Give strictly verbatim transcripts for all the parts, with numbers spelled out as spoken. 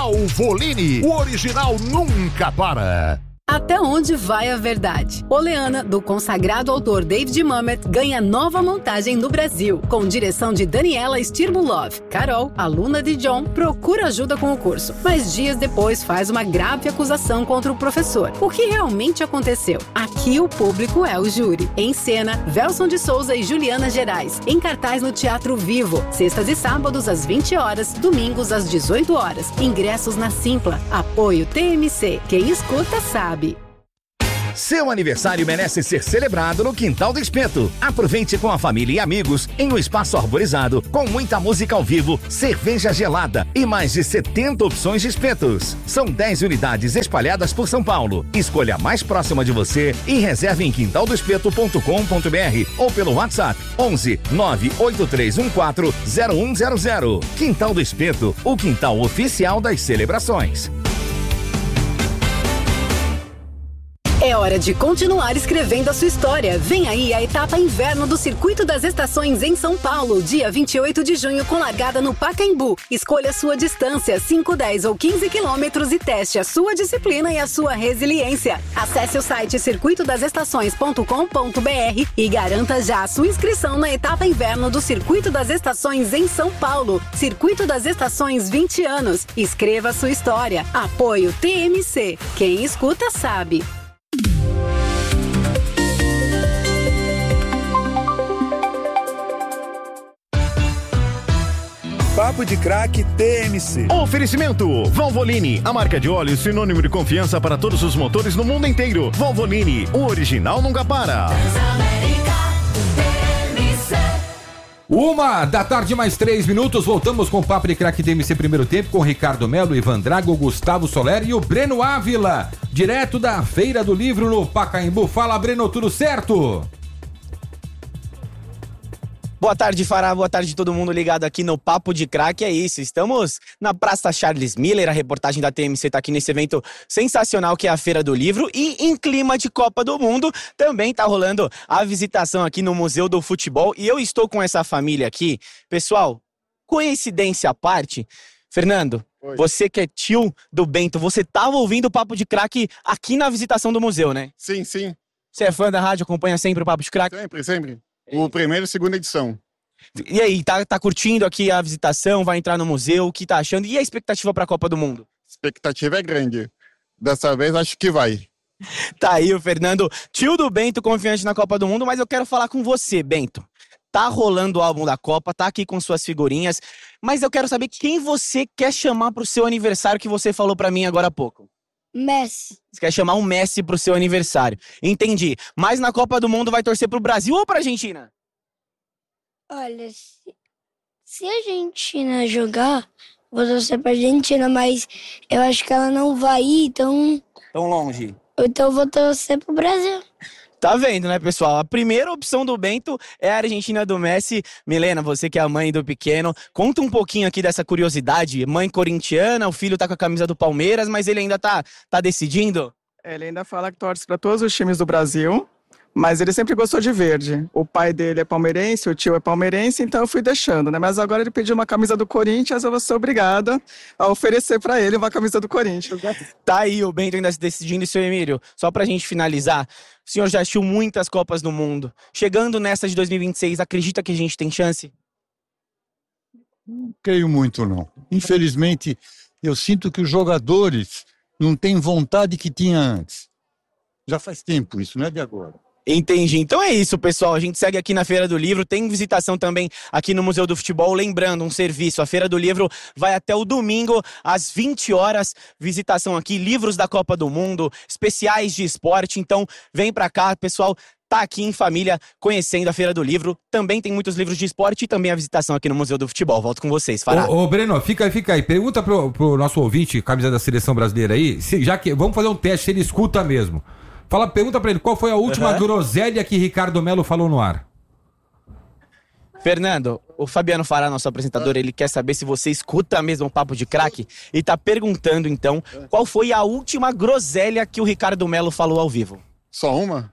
Valvoline, o original nunca para. Até onde vai a verdade? Oleana, do consagrado autor David Mamet, ganha nova montagem no Brasil, com direção de Daniela Stirbulov. Carol, aluna de John, procura ajuda com o curso, mas dias depois faz uma grave acusação contra o professor. O que realmente aconteceu? Aqui o público é o júri. Em cena, Velson de Souza e Juliana Gerais. Em cartaz no Teatro Vivo, sextas e sábados às vinte horas, domingos às dezoito horas. Ingressos na Simpla. Apoio T M C. Quem escuta sabe. Seu aniversário merece ser celebrado no Quintal do Espeto. Aproveite com a família e amigos em um espaço arborizado, com muita música ao vivo, cerveja gelada e mais de setenta opções de espetos. São dez unidades espalhadas por São Paulo. Escolha a mais próxima de você e reserve em quintal do espeto ponto com ponto b r ou pelo WhatsApp onze nove oito três um quatro zero um zero zero. Quintal do Espeto, o quintal oficial das celebrações. É hora de continuar escrevendo a sua história. Vem aí a etapa inverno do Circuito das Estações em São Paulo, dia vinte e oito de junho, com largada no Pacaembu. Escolha a sua distância, cinco, dez ou quinze quilômetros, e teste a sua disciplina e a sua resiliência. Acesse o site circuito das estações ponto com ponto b r e garanta já a sua inscrição na etapa inverno do Circuito das Estações em São Paulo. Circuito das Estações, vinte anos. Escreva a sua história. Apoio T M C. Quem escuta sabe. Papo de Craque T M C. Oferecimento Valvoline, a marca de óleo sinônimo de confiança para todos os motores no mundo inteiro. Valvoline, o original nunca para. Uma da tarde, mais três minutos. Voltamos com o Papo de Craque T M C primeiro tempo com Ricardo Melo, Ivan Drago, Gustavo Soler e o Breno Ávila, direto da Feira do Livro no Pacaembu. Fala, Breno, tudo certo? Boa tarde, Fará. Boa tarde todo mundo ligado aqui no Papo de Craque. É isso, estamos na Praça Charles Miller. A reportagem da T M C tá aqui nesse evento sensacional que é a Feira do Livro. E em clima de Copa do Mundo, também tá rolando a visitação aqui no Museu do Futebol. E eu estou com essa família aqui. Pessoal, coincidência à parte, Fernando, Oi. Você que é tio do Bento, você tava ouvindo o Papo de Craque aqui na visitação do museu, né? Sim, sim. Você é fã da rádio, acompanha sempre o Papo de Craque? Sempre, sempre. O primeiro e segunda edição. E aí, tá, tá curtindo aqui a visitação? Vai entrar no museu? O que tá achando? E a expectativa pra Copa do Mundo? A expectativa é grande. Dessa vez acho que vai. Tá aí o Fernando, tio do Bento, confiante na Copa do Mundo. Mas eu quero falar com você, Bento. Tá rolando o álbum da Copa, tá aqui com suas figurinhas. Mas eu quero saber quem você quer chamar pro seu aniversário, que você falou pra mim agora há pouco. Messi. Você quer chamar um Messi pro seu aniversário. Entendi. Mas na Copa do Mundo vai torcer pro Brasil ou pra Argentina? Olha, se, se a Argentina jogar, vou torcer pra Argentina, mas eu acho que ela não vai ir, então... Tão longe. Então eu vou torcer pro Brasil. Tá vendo, né, pessoal? A primeira opção do Bento é a Argentina do Messi. Milena, você que é a mãe do pequeno, conta um pouquinho aqui dessa curiosidade. Mãe corintiana, o filho tá com a camisa do Palmeiras, mas ele ainda tá, tá decidindo? Ele ainda fala que torce para todos os times do Brasil, mas ele sempre gostou de verde. O pai dele é palmeirense, o tio é palmeirense, então eu fui deixando, né? Mas agora ele pediu uma camisa do Corinthians, eu vou ser obrigada a oferecer para ele uma camisa do Corinthians. Tá aí o Bento ainda se decidindo. E seu Emílio, só pra gente finalizar, o senhor já assistiu muitas Copas do Mundo. Chegando nessa de dois mil e vinte e seis, acredita que a gente tem chance? Não creio muito, não. Infelizmente, eu sinto que os jogadores não têm vontade que tinha antes. Já faz tempo isso, não é de agora. Entendi. Então é isso, pessoal. A gente segue aqui na Feira do Livro. Tem visitação também aqui no Museu do Futebol. Lembrando, um serviço. A Feira do Livro vai até o domingo, às vinte horas. Visitação aqui, livros da Copa do Mundo, especiais de esporte. Então, vem pra cá, pessoal. Tá aqui em família, conhecendo a Feira do Livro. Também tem muitos livros de esporte e também a visitação aqui no Museu do Futebol. Volto com vocês, Fará. Ô, ô Breno, fica aí, fica aí. Pergunta pro, pro nosso ouvinte, camisa da Seleção Brasileira aí, se, já que vamos fazer um teste, se ele escuta mesmo. Fala, pergunta pra ele, qual foi a última uhum. groselha que Ricardo Melo falou no ar? Fernando, o Fabiano Fará, nosso apresentador, ele quer saber se você escuta mesmo o Papo de Craque e tá perguntando, então, qual foi a última groselha que o Ricardo Melo falou ao vivo? Só uma?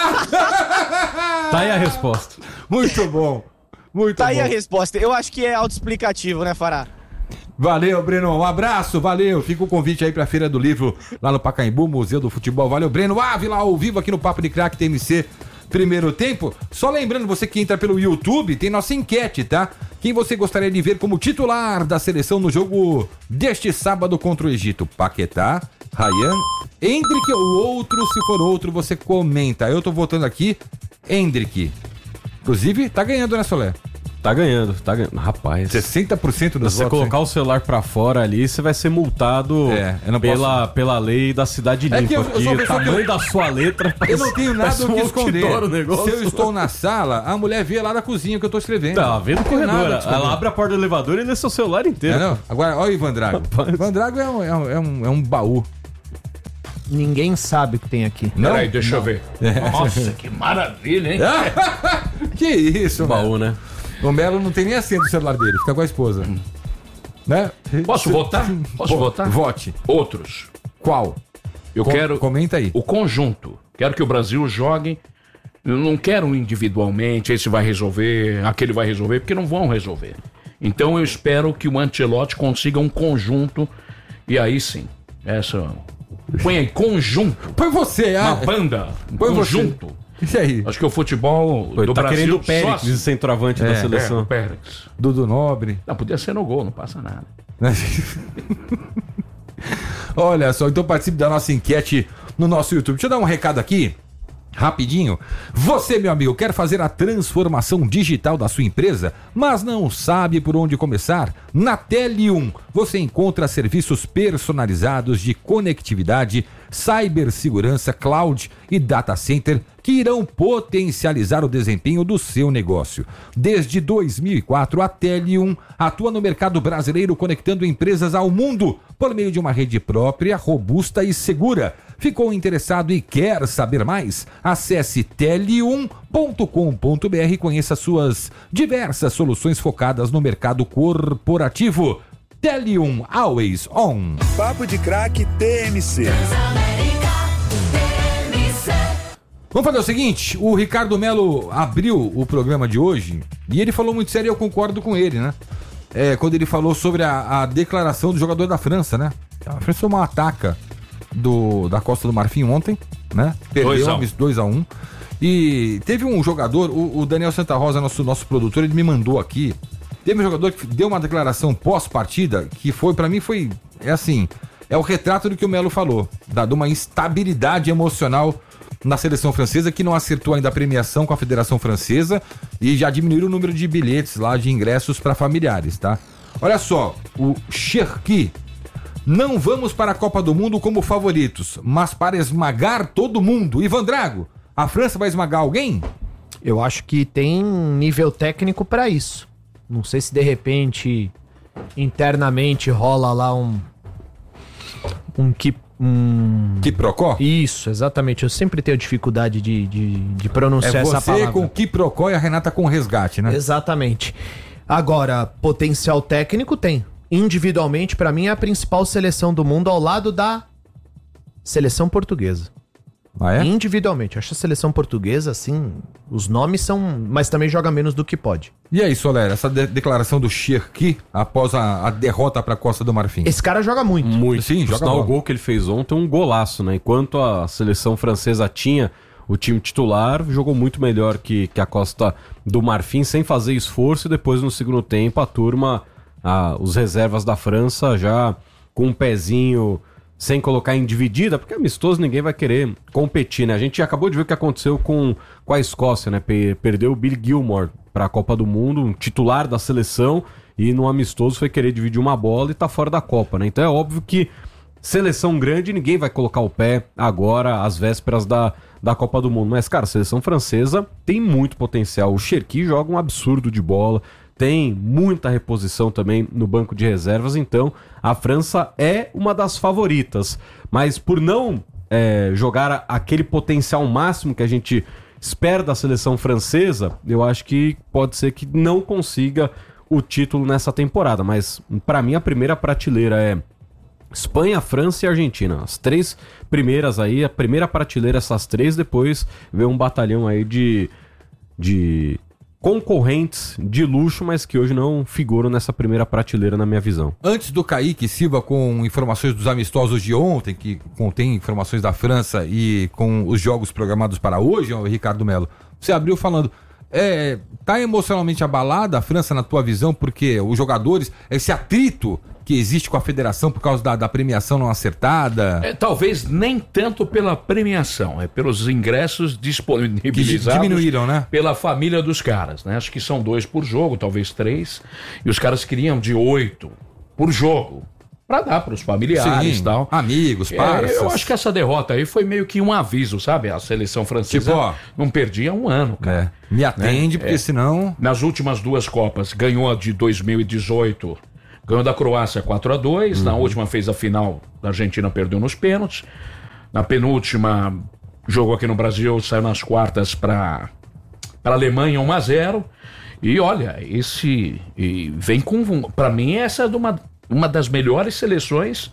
Tá aí a resposta. Muito bom. Muito tá bom. Aí a resposta. Eu acho que é autoexplicativo, né, Fará? Valeu, Breno. Um abraço, valeu. Fica o convite aí pra Feira do Livro lá no Pacaembu, Museu do Futebol. Valeu, Breno Ávila, ao vivo aqui no Papo de Craque T M C. Primeiro tempo. Só lembrando, você que entra pelo YouTube, tem nossa enquete, tá? Quem você gostaria de ver como titular da seleção no jogo deste sábado contra o Egito? Paquetá, Ryan, Endrick ou outro? Se for outro, você comenta. Eu tô votando aqui, Endrick. Inclusive, tá ganhando, né, Solé? Tá ganhando, tá ganhando. Rapaz. sessenta por cento dos Se você votos, colocar hein? o celular pra fora ali, você vai ser multado É, eu não pela, posso- pela lei da cidade limpa. É que eu- eu sou uma o pessoa que tamanho eu- da sua letra. Eu não tenho nada parece o que um esconder. outdoor o negócio. Se eu estou na sala, a mulher vê lá da cozinha que eu tô escrevendo. Tá, vendo o Não tenho corredor. nada a esconder. Ela abre a porta do elevador e lê seu celular inteiro. É, não? Agora, olha o Ivan Drago. Ivan Drago é um, é um, é um, é um baú. Ninguém sabe o que tem aqui. Não? Peraí, deixa eu ver. É. Nossa, que maravilha, hein? Que isso, baú, né? O Melo não tem nem assento do celular dele, fica com a esposa. Né? Posso votar? Posso Vo- votar? Vote. Outros. Qual? Eu Com- quero... Comenta aí. O conjunto. Quero que o Brasil jogue. Eu não quero individualmente, esse vai resolver, aquele vai resolver, porque não vão resolver. Então eu espero que o Ancelotti consiga um conjunto. E aí sim. Essa... Põe aí, conjunto. Põe você, Uma ah. banda. Um Põe conjunto. você. Isso aí. Acho que o futebol Pô, do tá Brasil... querendo o Périx, só- de centroavante da É, seleção. É, o Périx. Dudu Nobre. Não, podia ser no gol, não passa nada. Olha só, então participe da nossa enquete no nosso YouTube. Deixa eu dar um recado aqui, rapidinho. Você, meu amigo, quer fazer a transformação digital da sua empresa, mas não sabe por onde começar? Na Telium você encontra serviços personalizados de conectividade, cibersegurança, cloud e data center que irão potencializar o desempenho do seu negócio. Desde dois mil e quatro, a Telium atua no mercado brasileiro conectando empresas ao mundo por meio de uma rede própria, robusta e segura. Ficou interessado e quer saber mais? Acesse telium ponto com ponto br e conheça suas diversas soluções focadas no mercado corporativo. Telium, always on. Papo de Craque T M C. Vamos fazer o seguinte, o Ricardo Melo abriu o programa de hoje e ele falou muito sério e eu concordo com ele, né? É, quando ele falou sobre a, a declaração do jogador da França, né? A França foi uma ataca do, da Costa do Marfim ontem, né? Perdeu dois a um. E teve um jogador, o, o Daniel Santa Rosa, nosso, nosso produtor, ele me mandou aqui. Teve um jogador que deu uma declaração pós-partida que foi, pra mim, foi, é assim, é o retrato do que o Melo falou, da, de uma instabilidade emocional na seleção francesa, que não acertou ainda a premiação com a Federação Francesa e já diminuiu o número de bilhetes lá, de ingressos para familiares, tá? Olha só, o Cherki: não vamos para a Copa do Mundo como favoritos, mas para esmagar todo mundo. Ivan Drago, a França vai esmagar alguém? Eu acho que tem nível técnico pra isso. Não sei se de repente internamente rola lá um um que um Quiprocó? Isso, exatamente. Eu sempre tenho dificuldade de, de, de pronunciar É essa você palavra. com Quiprocó e a Renata com resgate, né? Exatamente. Agora, potencial técnico tem. Individualmente, pra mim, é a principal seleção do mundo ao lado da seleção portuguesa. Ah, é? Individualmente. Acho a seleção portuguesa, assim, os nomes são... Mas também joga menos do que pode. E aí, Soler, essa de- declaração do Cherki após a, a derrota para a Costa do Marfim? Esse cara joga muito. Muito. Sim, joga Sinal, bola. o gol que ele fez ontem é um golaço, né? Enquanto a seleção francesa tinha o time titular, jogou muito melhor que, que a Costa do Marfim, sem fazer esforço. E depois, no segundo tempo, a turma, a, os reservas da França já com um pezinho sem colocar em dividida, porque amistoso ninguém vai querer competir, né? A gente acabou de ver o que aconteceu com, com a Escócia, né? Pe- perdeu o Billy Gilmore para a Copa do Mundo, um titular da seleção, e no amistoso foi querer dividir uma bola e tá fora da Copa, né? Então é óbvio que seleção grande, ninguém vai colocar o pé agora, às vésperas da, da Copa do Mundo. Mas, cara, a seleção francesa tem muito potencial. O Cherki joga um absurdo de bola, tem muita reposição também no banco de reservas, então a França é uma das favoritas. Mas por não é, jogar aquele potencial máximo que a gente espera da seleção francesa, eu acho que pode ser que não consiga o título nessa temporada. Mas para mim a primeira prateleira é Espanha, França e Argentina. As três primeiras aí, a primeira prateleira essas três, depois vem um batalhão aí de... de concorrentes de luxo, mas que hoje não figuram nessa primeira prateleira na minha visão. Antes do Kaique Silva com informações dos amistosos de ontem, que contém informações da França e com os jogos programados para hoje, ó, Ricardo Melo, você abriu falando, é, tá emocionalmente abalada a França na tua visão, porque os jogadores, esse atrito que existe com a federação por causa da, da premiação não acertada? É, talvez nem tanto pela premiação, é pelos ingressos disponibilizados. Que diminuíram, né? Pela família dos caras, né? Acho que são dois por jogo, talvez três. E os caras queriam de oito por jogo. Pra dar pros familiares e tal. Amigos, parceiros. É, eu acho que essa derrota aí foi meio que um aviso, sabe? A seleção francesa tipo, ó, não perdia um ano, cara. É, me atende, né? Porque é, senão... Nas últimas duas Copas, ganhou a de dois mil e dezoito... Ganhou da Croácia quatro a dois, uhum. Na última fez a final, a Argentina perdeu nos pênaltis. Na penúltima, jogou aqui no Brasil, saiu nas quartas para a Alemanha um a zero. E olha, esse e vem com... Para mim, essa é de uma, uma das melhores seleções,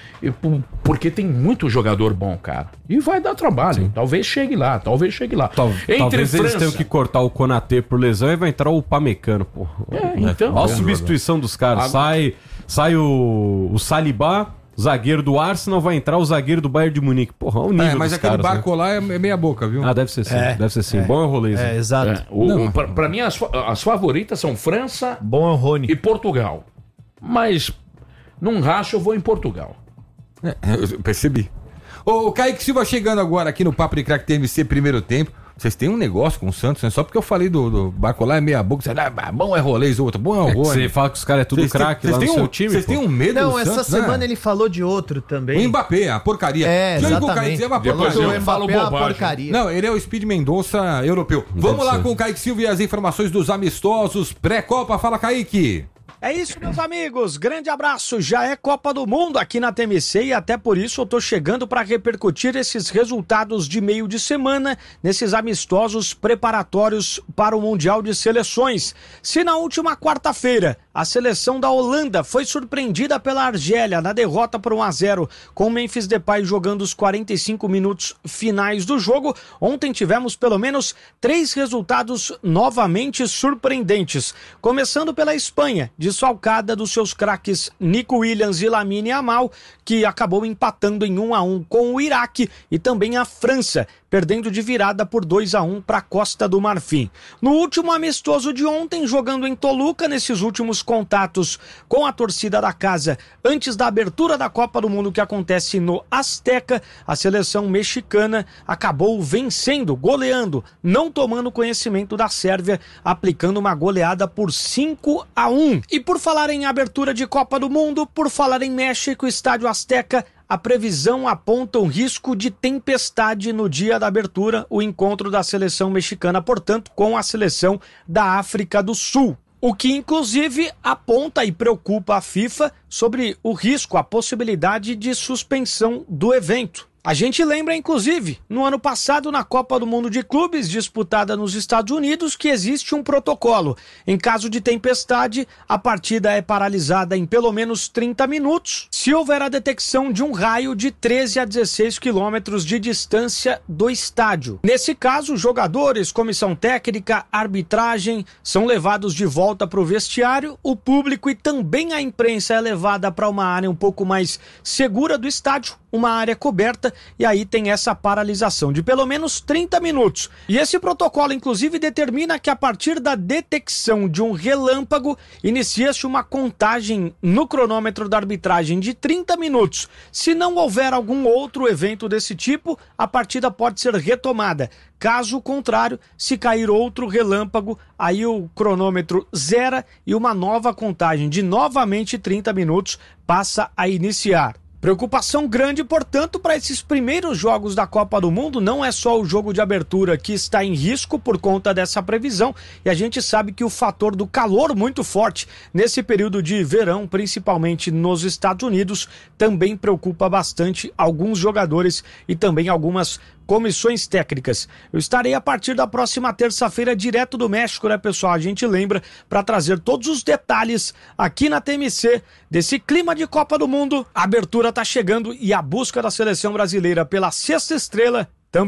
porque tem muito jogador bom, cara. E vai dar trabalho. Sim. Talvez chegue lá, talvez chegue lá. Tal, Entre talvez França... eles tenham que cortar o Konaté por lesão e vai entrar o Pamecano, pô. É, então... Olha a substituição dos caras. Agora... Sai, sai o, o Saliba, zagueiro do Arsenal, vai entrar o zagueiro do Bayern de Munique. Porra, olha o nível é, mas dos aquele caras, barco né? lá é meia boca, viu? Ah, deve ser sim, é, deve ser sim. É, Bom é o rolê. É, exato. É, o, Não, o, pra, pra mim, as, as favoritas são França Bom é o Rony. e Portugal. Mas, num racho, eu vou em Portugal. É, eu percebi. Ô, Kaique Silva chegando agora aqui no Papo de Craque T M C primeiro tempo. Vocês têm um negócio com o Santos, né? Só porque eu falei do, do barco lá é meia boca, você ah, bom é rolês, outro, bom é o Rony. Você fala que os caras é tudo craque lá no um, seu time. Vocês têm um medo Não, do essa Santos, semana né? ele falou de outro também. O Mbappé, a porcaria. É, Deixa eu ir com o exatamente. Kaique, é uma Depois porcaria. eu falo Mbappé é uma bobagem. porcaria. Não, ele é o Speed Mendonça europeu. Vamos Deve lá ser. com o Kaique Silva e as informações dos amistosos pré-Copa. Fala, Kaique. É isso, meus amigos. Grande abraço. Já é Copa do Mundo aqui na T M C e até por isso eu tô chegando para repercutir esses resultados de meio de semana nesses amistosos preparatórios para o Mundial de Seleções. Se na última quarta-feira a seleção da Holanda foi surpreendida pela Argélia na derrota por um a zero, com o Memphis Depay jogando os quarenta e cinco minutos finais do jogo, ontem tivemos pelo menos três resultados novamente surpreendentes. Começando pela Espanha, desfalcada dos seus craques Nico Williams e Lamine Yamal, que acabou empatando em um a um com o Iraque, e também a França, perdendo de virada por dois a um para a Costa do Marfim. No último amistoso de ontem, jogando em Toluca, nesses últimos contatos com a torcida da casa, antes da abertura da Copa do Mundo que acontece no Azteca, a seleção mexicana acabou vencendo, goleando, não tomando conhecimento da Sérvia, aplicando uma goleada por cinco a um. E por falar em abertura de Copa do Mundo, por falar em México, estádio Azteca, a previsão aponta um risco de tempestade no dia da abertura, o encontro da seleção mexicana, portanto, com a seleção da África do Sul. O que, inclusive, aponta e preocupa a FIFA sobre o risco, a possibilidade de suspensão do evento. A gente lembra, inclusive, no ano passado, na Copa do Mundo de Clubes, disputada nos Estados Unidos, que existe um protocolo. Em caso de tempestade, a partida é paralisada em pelo menos trinta minutos, se houver a detecção de um raio de treze a dezesseis quilômetros de distância do estádio. Nesse caso, jogadores, comissão técnica, arbitragem são levados de volta para o vestiário, o público e também a imprensa é levada para uma área um pouco mais segura do estádio, uma área coberta, e aí tem essa paralisação de pelo menos trinta minutos. E esse protocolo, inclusive, determina que a partir da detecção de um relâmpago, inicia-se uma contagem no cronômetro da arbitragem de trinta minutos. Se não houver algum outro evento desse tipo, a partida pode ser retomada. Caso contrário, se cair outro relâmpago, aí o cronômetro zera e uma nova contagem de novamente trinta minutos passa a iniciar. Preocupação grande, portanto, para esses primeiros jogos da Copa do Mundo. Não é só o jogo de abertura que está em risco por conta dessa previsão, e a gente sabe que o fator do calor muito forte nesse período de verão, principalmente nos Estados Unidos, também preocupa bastante alguns jogadores e também algumas comissões técnicas. Eu estarei a partir da próxima terça-feira direto do México, né, pessoal? A gente lembra, para trazer todos os detalhes aqui na T M C desse clima de Copa do Mundo. A abertura tá chegando e a busca da seleção brasileira pela sexta estrela também.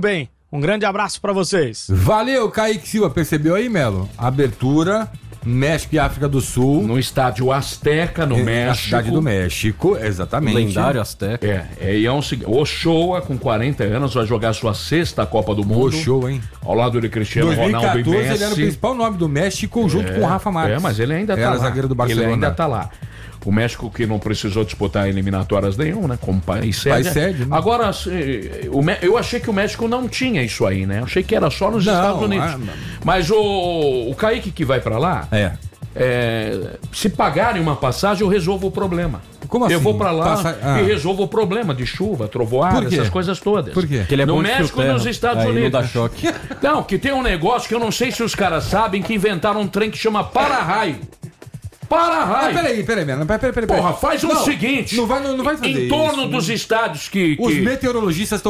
Um grande abraço pra vocês. Valeu, Kaique Silva. Percebeu aí, Melo? Abertura, México e África do Sul. No estádio Azteca, no é, México. Na cidade do México, exatamente. Lendário Azteca. É, é, e é um seguinte. Ochoa, com quarenta anos, vai jogar sua sexta Copa do Mundo. Ochoa, hein? Ao lado de Cristiano dois mil e Ronaldo e quatorze, Messi. ele era o principal nome do México, junto É, com o Rafa Marques. É, mas ele ainda tá era lá. zagueiro do Barcelona. Ele ainda tá lá. O México que não precisou disputar eliminatórias nenhum, né? Como país sede. País sede, né? Agora, se- o Me- eu achei que o México não tinha isso aí, né? Eu achei que era só nos Não, Estados Unidos. ah, não. Mas o, o Kaique que vai pra lá, É. é, se pagarem uma passagem, eu resolvo o problema. Como assim? Eu vou pra lá Passa- ah. e resolvo o problema de chuva, trovoada, Por quê? essas coisas todas. Por quê? Porque ele é no bom de México fio e terra. nos Estados Aí Unidos. não dá choque. Não, que tem um negócio que eu não sei se os caras sabem, que inventaram um trem que chama para-raio. Para-raio. Mas peraí, peraí, peraí, peraí, peraí, peraí. Porra, faz o Não, seguinte. Não vai, não vai fazer Em torno isso. dos estádios que... Os que... meteorologistas